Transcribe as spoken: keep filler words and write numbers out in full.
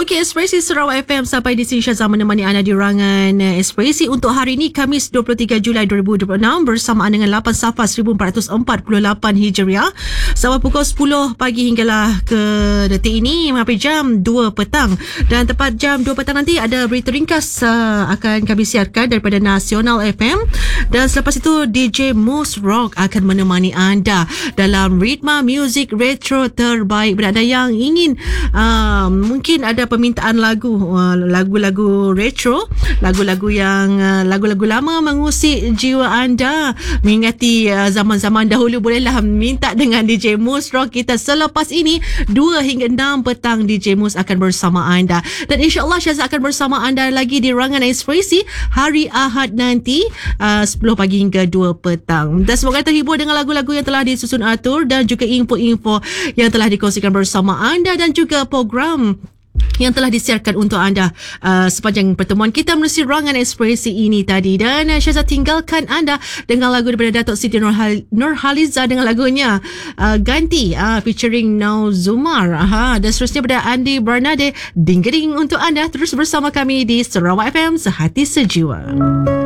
Okey, Ekspresi Sarawak F M sampai di sini Syazah menemani anda di rangan Ekspresi untuk hari ini Khamis dua puluh tiga Julai dua ribu dua puluh enam bersamaan dengan lapan Safar seribu empat ratus empat puluh lapan Hijriah. Sampai pukul sepuluh pagi hinggalah ke detik ini sampai jam dua petang. Dan tepat jam dua petang nanti ada berita ringkas uh, akan kami siarkan daripada Nasional F M. Dan selepas itu D J Moose Rock akan menemani anda dalam ritma muzik retro terbaik. Bagi anda yang ingin uh, mungkin ada permintaan lagu uh, lagu-lagu retro, lagu-lagu yang uh, lagu-lagu lama mengusik jiwa anda, mengingati uh, zaman-zaman dahulu, bolehlah minta dengan D J Moose Rock kita selepas ini dua hingga enam petang. D J Moose akan bersama anda dan insya-Allah Syazah akan bersama anda lagi di rangan Ekspresi hari Ahad nanti uh, sepuluh pagi hingga dua petang. Dan semoga terhibur dengan lagu-lagu yang telah disusun atur dan juga info-info yang telah dikongsikan bersama anda dan juga program yang telah disiarkan untuk anda uh, sepanjang pertemuan kita menerusi rangan Ekspresi ini tadi. Dan uh, Syazah tinggalkan anda dengan lagu daripada Datuk Siti Nurhal- Nurhaliza dengan lagunya uh, Ganti uh, featuring Nau Zumar. Aha. Dan seterusnya pada Andi Barnade, Ding Ding untuk anda terus bersama kami di Sarawak F M Sehati Sejiwa.